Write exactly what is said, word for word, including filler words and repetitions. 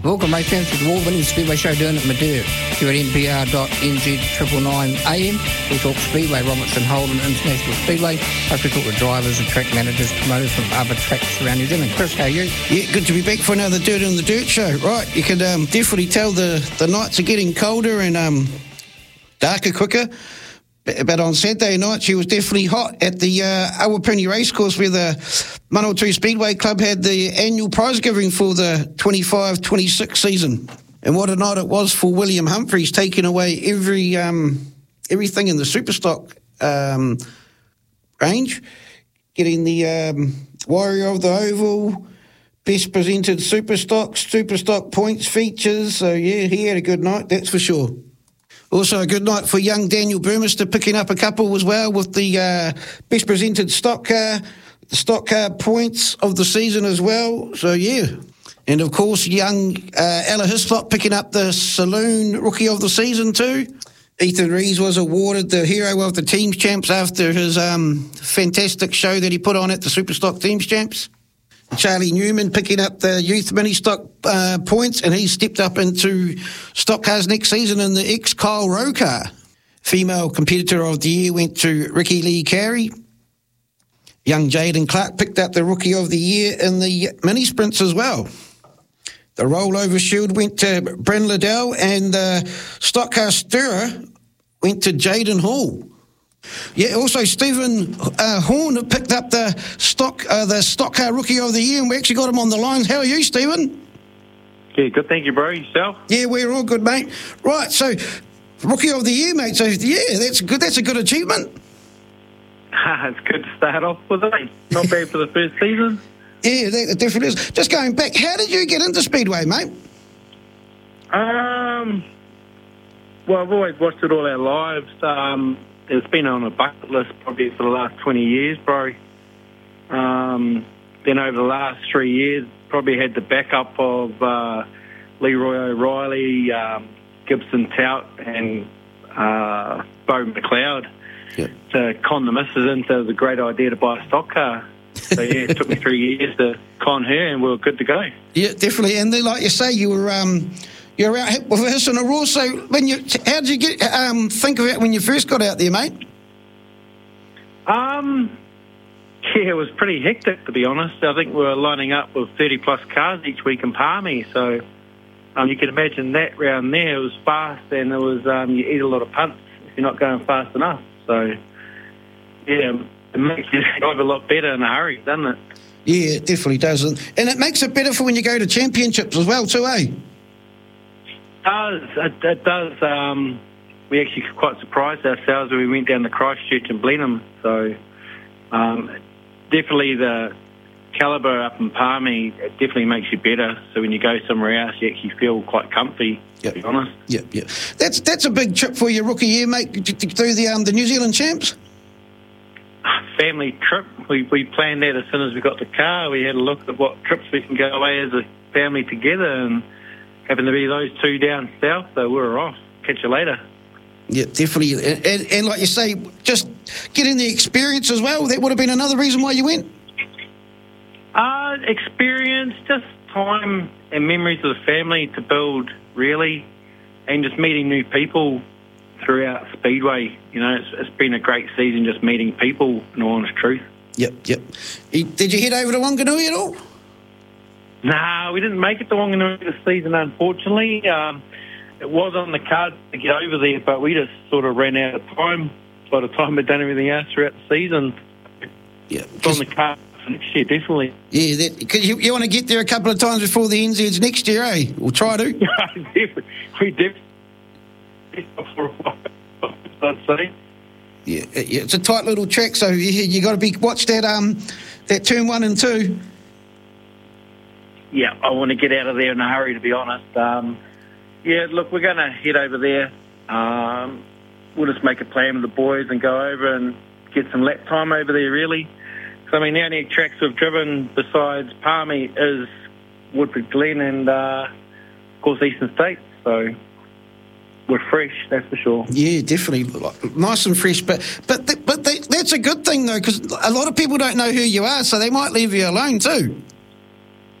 Welcome, mate. Thanks for the award-winning Speedway show down at Madeira. Here at n p r dot n z nine nine a m. We talk Speedway, Robertson Holden International Speedway. Plus we talk to drivers and track managers, promoters from other tracks around New Zealand. Chris, how are you? Yeah, good to be back for another Dirt on the Dirt show. Right, you can um, definitely tell the, the nights are getting colder and um, darker quicker. But on Saturday night, she was definitely hot at the uh, Awapuni Racecourse, where the Manawatu Speedway Club had the annual prize giving for the twenty-five twenty-six season. And what a night it was for William Humphries, taking away every um, everything in the Superstock um, range, getting the um, Warrior of the Oval, Best Presented Superstock, Superstock Points features. So, yeah, he had a good night, that's for sure. Also a good night for young Daniel Burmester, picking up a couple as well with the uh, Best Presented Stock Car, the Stock Car Points of the season as well. So, yeah. And, of course, young uh, Ella Hislop picking up the Saloon Rookie of the Season too. Ethan Rees was awarded the Hero of the Teams Champs after his um, fantastic show that he put on at the Superstock Teams Champs. Charlie Newman picking up the youth mini stock uh, points, and he stepped up into stock cars next season in the ex-Kyle Rowe car. Female Competitor of the Year went to Ricky Lee Carey. Young Jaden Clark picked up the Rookie of the Year in the mini sprints as well. The Rollover Shield went to Bren Liddell, and the stock car Stirrer went to Jaden Hall. Yeah, also Stephen uh, Horn picked up the stock uh, the stock car Rookie of the Year, and we actually got him on the line. How are you, Stephen? Yeah, good, thank you, bro. Yourself? Yeah, we're all good, mate. Right, so Rookie of the Year, mate. So yeah, that's good. That's a good achievement. It's good to start off with it. Not bad for the first season. Yeah, that definitely is. Just going back, how did you get into Speedway, mate? Um, well, I've always watched it all our lives. Um. It's been on a bucket list probably for the last twenty years, bro. Um, then over the last three years, probably had the backup of uh, Leroy O'Reilly, um, Gibson Tout, and uh, Bo McLeod yep. to con the missus in. So it was a great idea to buy a stock car. So, yeah, it took me three years to con her, and we were good to go. Yeah, definitely. And then, like you say, you were... Um You're out with us in a raw, so when you, how did you get, um, think of it when you first got out there, mate? Um, yeah, it was pretty hectic, to be honest. I think we were lining up with thirty plus cars each week in Palmy, so um, you can imagine that round there. It was fast, and it was um, you eat a lot of punts if you're not going fast enough. So, yeah, it makes you drive a lot better in a hurry, doesn't it? Yeah, it definitely does. And it makes it better for when you go to championships as well, too, eh? It does. It, it does. Um, we actually quite surprised ourselves when we went down to Christchurch and Blenheim. So um, definitely the calibre up in Palmy, it definitely makes you better. So when you go somewhere else, you actually feel quite comfy, yep. to be honest. Yep, yep. That's that's a big trip for your rookie year, mate, through the um, the New Zealand champs. Family trip. We we planned that as soon as we got the car. We had a look at what trips we can go away as a family together, and happened to be those two down south, so we were off. Catch you later. Yeah, definitely. And, and, and like you say, just getting the experience as well, that would have been another reason why you went? Uh, experience, just time and memories of the family to build, really, and just meeting new people throughout Speedway. You know, it's, it's been a great season just meeting people, in all honest truth. Yep, yep. Did you head over to Wanganui at all? No, we didn't make it to Wanganui this season, unfortunately. Um, it was on the card to get over there, but we just sort of ran out of time by the time we'd done everything else throughout the season. Yeah, it's on the card for next year, definitely. Yeah, that, because you, you want to get there a couple of times before the N Zs next year, eh? We'll try to. we definitely. I'd say. Yeah, yeah, it's a tight little track, so you, you got to be watch that um that turn one and two. Yeah, I want to get out of there in a hurry, to be honest. Um, yeah, look, we're going to head over there. Um, we'll just make a plan with the boys and go over and get some lap time over there, really. So, I mean, the only tracks we've driven besides Palmy is Woodford Glen and, uh, of course, Eastern States. So we're fresh, that's for sure. Yeah, definitely. Nice and fresh. But but th- but th- that's a good thing, though, because a lot of people don't know who you are, so they might leave you alone, too.